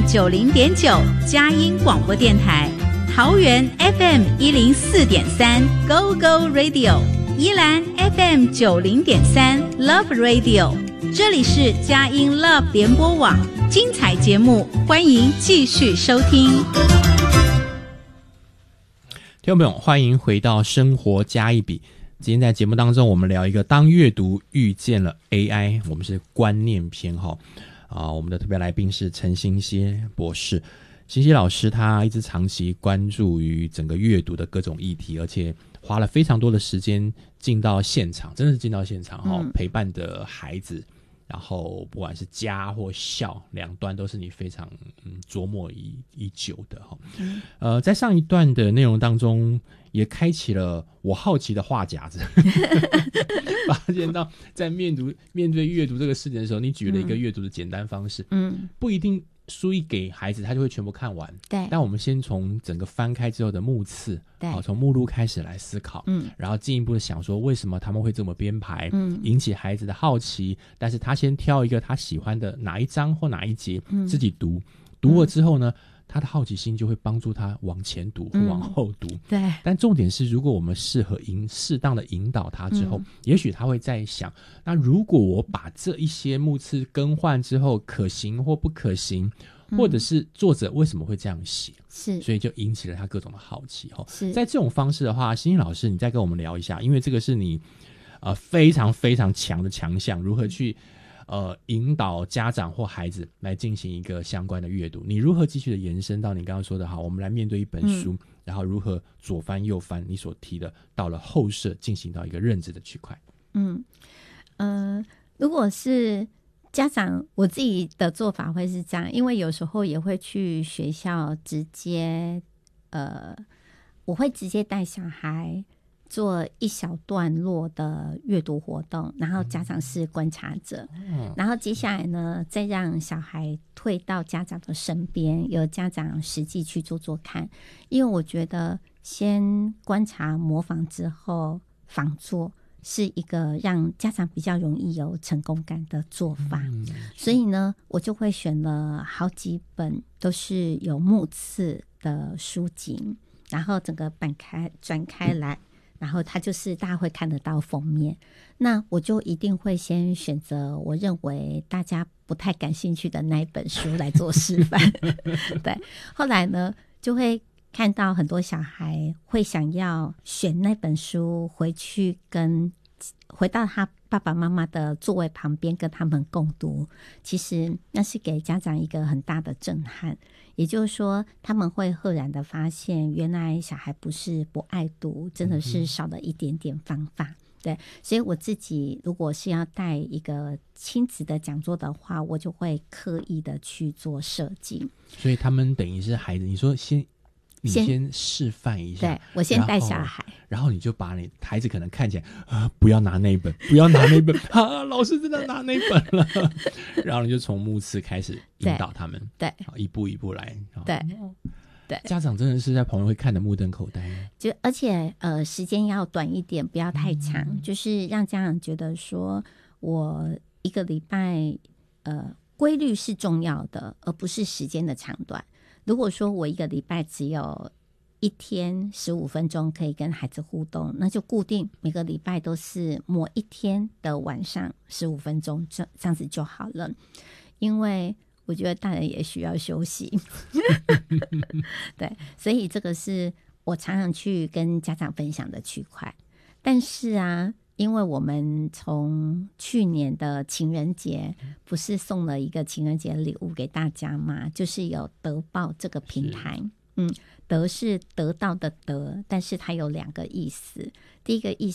90.9佳音广播电台，桃园 FM 104.3 Go Go Radio， 宜兰 FM 90.3 Love Radio， 这里是佳音 Love 联播网，精彩节目欢迎继续收听。 听众朋友，欢迎回到生活加一笔。今天在节目当中，我们聊一个当阅读遇见了 AI， 我们是观念篇我们的特别来宾是陈新歇博士。新歇老师他一直长期关注于整个阅读的各种议题，而且花了非常多的时间进到现场，真的是进到现场陪伴的孩子，然后不管是家或校两端都是你非常琢磨已久的在上一段的内容当中也开启了我好奇的话匣子发现到在面对阅读这个事情的时候，你举了一个阅读的简单方式，不一定书一给孩子他就会全部看完，对，但我们先从整个翻开之后的目次，对，从目录开始来思考，然后进一步的想说为什么他们会这么编排，引起孩子的好奇，但是他先挑一个他喜欢的哪一章或哪一节，自己读了之后呢，他的好奇心就会帮助他往前读或往后读，对。但重点是，如果我们适当的引导他之后，也许他会在想，那如果我把这一些目次更换之后，可行或不可行，或者是作者为什么会这样写，是，所以就引起了他各种的好奇。在这种方式的话，新兴老师，你再跟我们聊一下，因为这个是你非常非常强的强项，如何去引导家长或孩子来进行一个相关的阅读，你如何继续的延伸到你刚刚说的好，我们来面对一本书，然后如何左翻右翻，你所提的到了后设进行到一个认知的区块。 如果是家长，我自己的做法会是这样，因为有时候也会去学校直接我会直接带小孩做一小段落的阅读活动，然后家长是观察者，然后接下来呢，再让小孩退到家长的身边，由家长实际去做做看。因为我觉得先观察模仿之后仿做是一个让家长比较容易有成功感的做法，所以呢，我就会选了好几本都是有目次的书籍，然后整个转开来，然后它就是大家会看得到封面，那我就一定会先选择我认为大家不太感兴趣的那一本书来做示范对，后来呢就会看到很多小孩会想要选那本书回到他爸爸妈妈的座位旁边跟他们共读，其实那是给家长一个很大的震撼，也就是说他们会赫然的发现原来小孩不是不爱读，真的是少了一点点方法，对，所以我自己如果是要带一个亲子的讲座的话，我就会刻意的去做设计。 所以他们等于是孩子，你说你先示范一下， 对，我先带小孩， 然后你就把你孩子可能看起来不要拿那一本，不要拿那一本老师真的拿那一本了然后你就从目次开始引导他们，对，一步一步来，对。对，家长真的是在旁边会看得目瞪口呆， 就而且时间要短一点，不要太长，就是让家长觉得说我一个礼拜规律是重要的，而不是时间的长短。如果说我一个礼拜只有一天15分钟可以跟孩子互动，那就固定每个礼拜都是某一天的晚上15分钟，这样子就好了。因为我觉得大人也需要休息对，所以这个是我常常去跟家长分享的区块。但是啊，因为我们从去年的情人节不是送了一个情人节礼物给大家吗？就是有得报这个平台，得是得到的得，但是它有2个意思。第一个意